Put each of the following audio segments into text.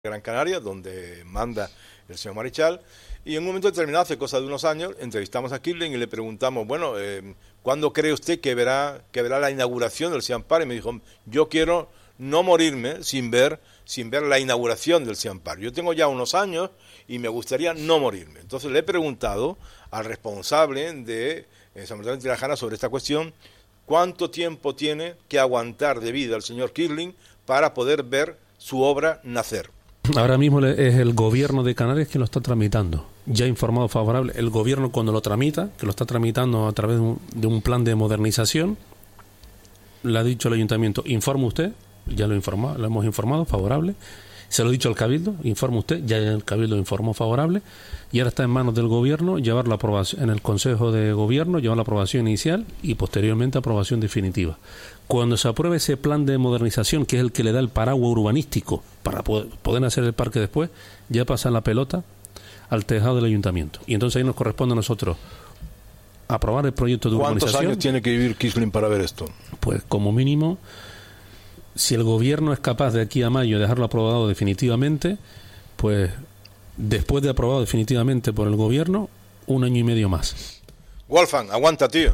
Gran Canaria, donde manda el señor Marichal, y en un momento determinado, hace cosa de unos años, entrevistamos a Kirchling y le preguntamos, bueno, ¿cuándo cree usted que verá la inauguración del Siampar? Y me dijo, yo quiero no morirme sin ver la inauguración del Siampar. Yo tengo ya unos años y me gustaría no morirme. Entonces le he preguntado al responsable de San Martín de Tirajana sobre esta cuestión, ¿cuánto tiempo tiene que aguantar de vida el señor Kirchling para poder ver su obra nacer? Ahora mismo es el gobierno de Canarias quien lo está tramitando. Ya informado favorable. El gobierno cuando lo tramita, que lo está tramitando a través de un plan de modernización, le ha dicho al ayuntamiento, informe usted, ya lo hemos informado, favorable. Se lo ha dicho al Cabildo, informe usted, ya el Cabildo informó favorable, y ahora está en manos del gobierno llevar la aprobación en el Consejo de Gobierno, llevar la aprobación inicial y posteriormente aprobación definitiva. Cuando se apruebe ese plan de modernización, que es el que le da el paraguas urbanístico para poder hacer el parque después, ya pasa la pelota al tejado del ayuntamiento. Y entonces ahí nos corresponde a nosotros aprobar el proyecto de urbanización. ¿Cuántos años tiene que vivir Kirchling para ver esto? Pues como mínimo, si el gobierno es capaz de aquí a mayo dejarlo aprobado definitivamente, pues después de aprobado definitivamente por el gobierno, 1 año y medio más. Wolfgang, aguanta, tío.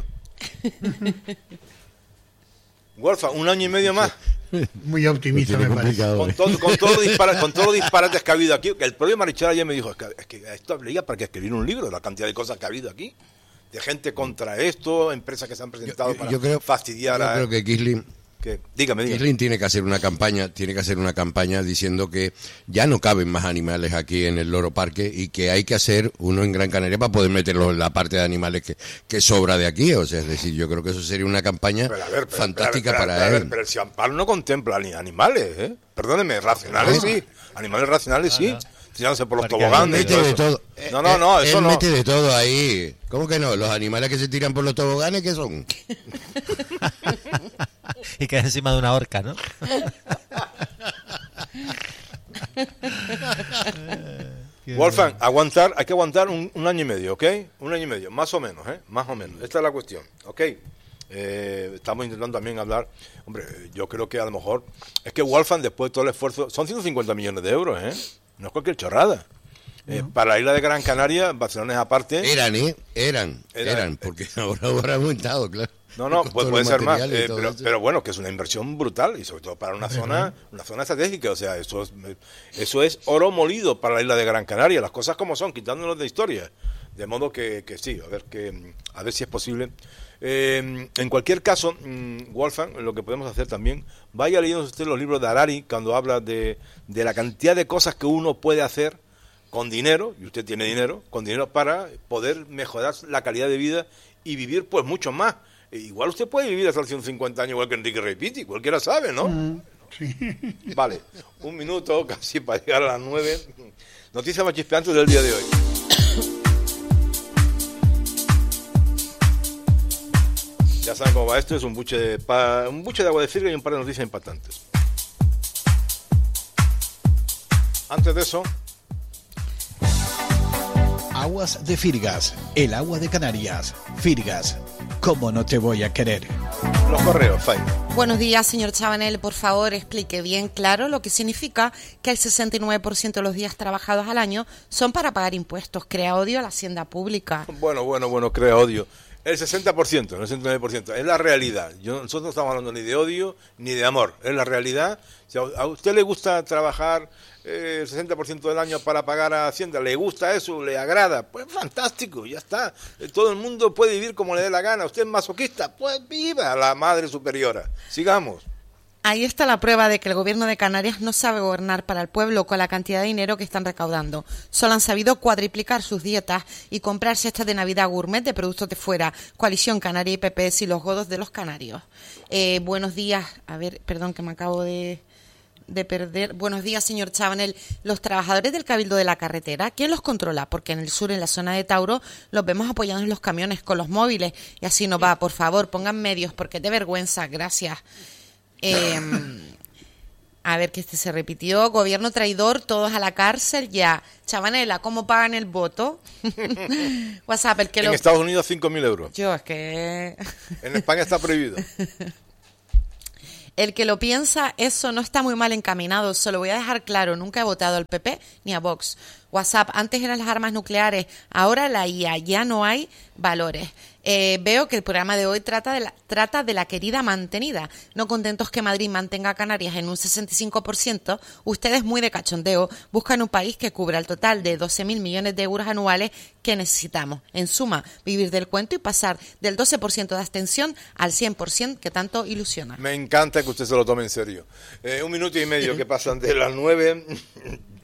Wolfgang, 1 año y medio más. Muy optimista me parece. Con todos los disparates que ha habido aquí. El propio Marichal ayer me dijo, es que esto habría para que escribir un libro, la cantidad de cosas que ha habido aquí. De gente contra esto, empresas que se han presentado para fastidiar a... Yo creo que Kirchling... Dígame. Kirchling tiene que hacer una campaña diciendo que ya no caben más animales aquí en el Loro Parque y que hay que hacer uno en Gran Canaria para poder meterlos en la parte de animales que sobra de aquí. O sea, es decir, yo creo que eso sería una campaña fantástica para él. Pero el Siampar no contempla ni animales, ¿eh? Perdóneme, racionales sí. Animales racionales sí. Tirándose por los toboganes. Mete de todo. No, eso no. Mete de todo ahí. ¿Cómo que no? Los animales que se tiran por los toboganes, ¿qué son? Y que es encima de una horca, ¿no? Wolfgang, hay que aguantar un año y medio, ¿ok? 1 año y medio, más o menos, ¿eh? Más o menos. Esta es la cuestión, ¿ok? Estamos intentando también hablar, hombre, yo creo que a lo mejor, es que Wolfgang, después de todo el esfuerzo, son 150 millones de euros, ¿eh? No es cualquier chorrada. Para la isla de Gran Canaria, Barcelona es aparte. Eran, porque ahora ha aumentado, claro. No, puede ser más, pero bueno, que es una inversión brutal y sobre todo para una zona estratégica, o sea, eso es oro molido para la isla de Gran Canaria, las cosas como son, quitándonos de historia, de modo que sí, a ver si es posible. En cualquier caso, Wolfgang, lo que podemos hacer también, vaya leyendo usted los libros de Harari cuando habla de la cantidad de cosas que uno puede hacer con dinero, y usted tiene dinero, con dinero para poder mejorar la calidad de vida y vivir pues mucho más. Igual usted puede vivir hasta los 150 años igual que Enrique Reipiti, cualquiera sabe, ¿no? Sí. Vale, 1 minuto casi para llegar a las 9. Noticias más chispeantes del día de hoy. Ya saben cómo va esto, es un buche de agua de Firga y un par de noticias impactantes. Antes de eso... Aguas de Firgas, el agua de Canarias. Firgas, ¿cómo no te voy a querer? Los correos, Fay. Buenos días, señor Chabanel. Por favor, explique bien claro lo que significa que el 69% de los días trabajados al año son para pagar impuestos. Crea odio a la hacienda pública. Bueno, crea odio. El 60%, no el 69%, es la realidad. Nosotros no estamos hablando ni de odio ni de amor, es la realidad. Si a usted le gusta trabajar el 60% del año para pagar a Hacienda, ¿le gusta eso? ¿Le agrada? Pues fantástico, ya está. Todo el mundo puede vivir como le dé la gana. ¿Usted es masoquista? Pues viva la madre superiora. Sigamos. Ahí está la prueba de que el gobierno de Canarias no sabe gobernar para el pueblo con la cantidad de dinero que están recaudando. Solo han sabido cuadriplicar sus dietas y comprar cestas de Navidad gourmet de productos de fuera. Coalición Canaria y PPS y los godos de los canarios. Buenos días. A ver, perdón que me acabo de perder. Buenos días, señor Chabanel. Los trabajadores del Cabildo de la Carretera, ¿quién los controla? Porque en el sur, en la zona de Tauro, los vemos apoyados en los camiones con los móviles. Y así no va. Por favor, pongan medios porque de vergüenza. Gracias. A ver, que se repitió. Gobierno traidor, todos a la cárcel ya. Chabanela, ¿cómo pagan el voto? WhatsApp, en Estados Unidos 5.000 euros. Yo, es que... En España está prohibido. El que lo piensa, eso no está muy mal encaminado. Se lo voy a dejar claro, nunca he votado al PP ni a Vox. WhatsApp, antes eran las armas nucleares, ahora la IA, ya no hay valores. Veo que el programa de hoy trata de la querida mantenida. No contentos que Madrid mantenga a Canarias en un 65%, ustedes muy de cachondeo buscan un país que cubra el total de 12.000 millones de euros anuales que necesitamos. En suma, vivir del cuento y pasar del 12% de abstención al 100% que tanto ilusiona. Me encanta que usted se lo tome en serio. 1 minuto y medio que pasan de las 9.